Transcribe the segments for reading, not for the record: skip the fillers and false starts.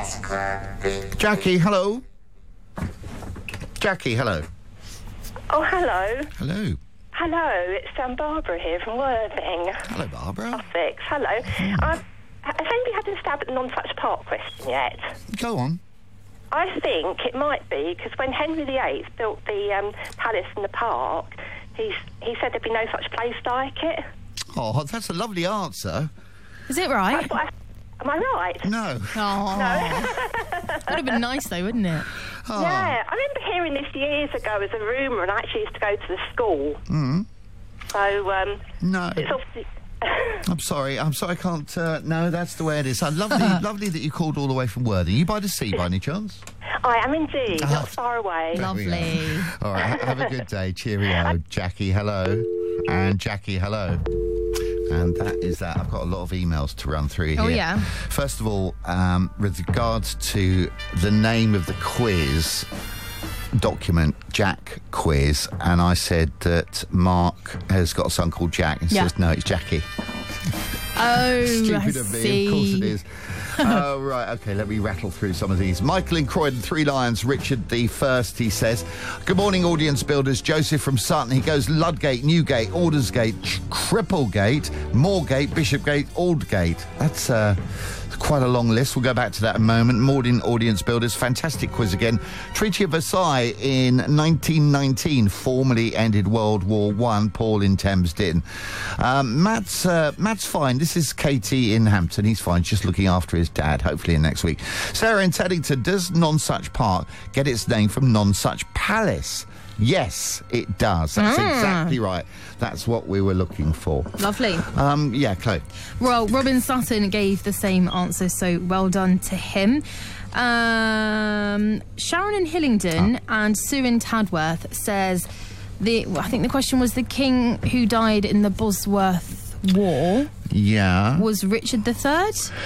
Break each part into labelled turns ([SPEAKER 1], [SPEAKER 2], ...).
[SPEAKER 1] Jackie, hello. Jackie, hello.
[SPEAKER 2] Oh, hello.
[SPEAKER 1] Hello.
[SPEAKER 2] Hello, it's Barbara here from Worthing.
[SPEAKER 1] Hello, Barbara.
[SPEAKER 2] Sussex. Hello. Has anybody had a stab at the non-such part question yet?
[SPEAKER 1] Go on.
[SPEAKER 2] I think it might be because when Henry VIII built the palace in the park, he said there'd be no such place like it.
[SPEAKER 1] Oh, that's a lovely answer.
[SPEAKER 3] Is it right?
[SPEAKER 2] Am I right?
[SPEAKER 1] No.
[SPEAKER 3] Oh.
[SPEAKER 2] No.
[SPEAKER 3] Would have been nice though, wouldn't it?
[SPEAKER 1] Oh.
[SPEAKER 2] Yeah, I remember hearing this years ago as a rumour, and I actually used to go to the school.
[SPEAKER 1] Mm.
[SPEAKER 2] So,
[SPEAKER 1] no.
[SPEAKER 2] it's obviously...
[SPEAKER 1] I'm sorry, I can't... no, that's the way it is. Lovely that you called all the way from Worthing. You by the sea, by any chance?
[SPEAKER 2] I am indeed, not far away.
[SPEAKER 3] Lovely.
[SPEAKER 1] All right, have a good day. Cheerio. Jackie, hello. And Jackie, hello. And that is that. I've got a lot of emails to run through here.
[SPEAKER 3] Oh, yeah.
[SPEAKER 1] First of all, with regards to the name of the quiz document, Jack Quiz, and I said that Mark has got a son called Jack, and says, no, it's Jackie.
[SPEAKER 3] Oh,
[SPEAKER 1] Stupid
[SPEAKER 3] I
[SPEAKER 1] of me.
[SPEAKER 3] see.
[SPEAKER 1] Of course it is. Oh, right, OK, let me rattle through some of these. Michael in Croydon, Three Lions, Richard the First, he says, good morning, audience builders. Joseph from Sutton, he goes Ludgate, Newgate, Aldersgate, Cripplegate, Moorgate, Bishopgate, Aldgate. That's quite a long list. We'll go back to that in a moment. Morning, audience builders. Fantastic quiz again. Treaty of Versailles in 1919 formally ended World War I. Paul in Thames Ditton. Matt's fine. This is Katie in Hampton. He's fine. Just looking after his dad. Hopefully in next week. Sarah in Teddington. Does Nonsuch Park get its name from Nonsuch Palace? Yes, it does. That's exactly right. That's what we were looking for.
[SPEAKER 3] Lovely.
[SPEAKER 1] Yeah, Chloe.
[SPEAKER 3] Well, Robin Sutton gave the same answer, so well done to him. Sharon in Hillingdon and Sue in Tadworth says, I think the question was the king who died in the Bosworth War.
[SPEAKER 1] Yeah.
[SPEAKER 3] Was Richard III?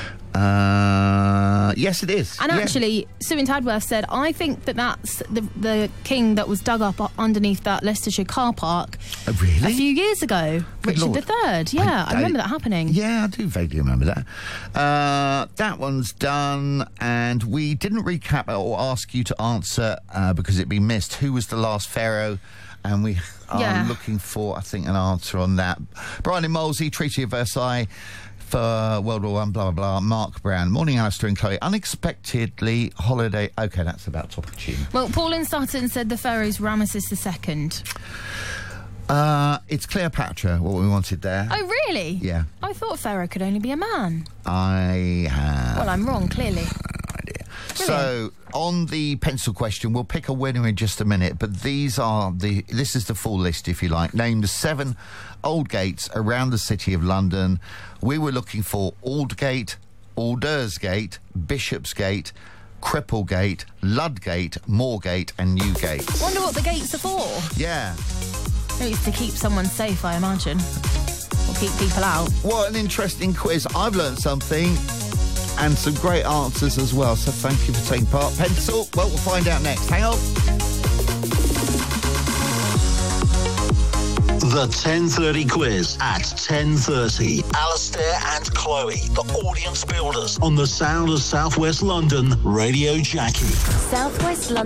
[SPEAKER 1] Yes, it is.
[SPEAKER 3] And actually, Sue in Tadworth said, I think that's the king that was dug up underneath that Leicestershire car park
[SPEAKER 1] really?
[SPEAKER 3] a few years ago.
[SPEAKER 1] Good
[SPEAKER 3] Richard
[SPEAKER 1] Lord.
[SPEAKER 3] III. Yeah, I remember that happening.
[SPEAKER 1] Yeah, I do vaguely remember that. That one's done, and we didn't recap or ask you to answer because it'd be missed. Who was the last pharaoh? And we are looking for, I think, an answer on that. Brian in Molesey, Treaty of Versailles for World War I, blah, blah, blah. Mark Brown. Morning, Alistair and Chloe. Unexpectedly, holiday... OK, that's about top of tune.
[SPEAKER 3] Well, Paul in Sutton said the pharaoh's Ramesses II.
[SPEAKER 1] It's Cleopatra, what we wanted there.
[SPEAKER 3] Oh, really?
[SPEAKER 1] Yeah.
[SPEAKER 3] I thought pharaoh could only be a man.
[SPEAKER 1] I have...
[SPEAKER 3] Well, I'm wrong, clearly.
[SPEAKER 1] So, on the pencil question, we'll pick a winner in just a minute, but this is the full list, if you like. Name the 7 old gates around the City of London. We were looking for Aldgate, Aldersgate, Bishopsgate, Cripplegate, Ludgate, Moorgate and Newgate.
[SPEAKER 3] Wonder what the gates are for.
[SPEAKER 1] Yeah.
[SPEAKER 3] It's to keep someone safe, I imagine. Or keep people out.
[SPEAKER 1] What an interesting quiz. I've learned something. And some great answers as well, so thank you for taking part. Pencil, well, we'll find out next. Hang on.
[SPEAKER 4] The 10:30 quiz at 10:30. Alistair and Chloe, the audience builders, on the sound of South West London, Radio Jackie.
[SPEAKER 5] South West London.